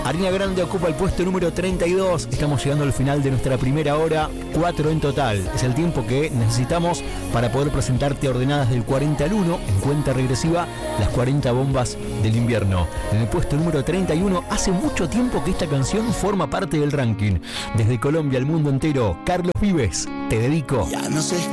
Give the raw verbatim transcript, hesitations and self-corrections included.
Ariana Grande ocupa el puesto número treinta y dos. Estamos llegando al final de nuestra primera hora, cuatro en total. Es el tiempo que necesitamos para poder presentarte ordenadas del cuarenta al uno, en cuenta regresiva, las cuarenta bombas del invierno. En el puesto número treinta y uno, hace mucho tiempo que esta canción forma parte del ranking. Desde Colombia al mundo entero, Carlos Vives, Te Dedico. Ya no sé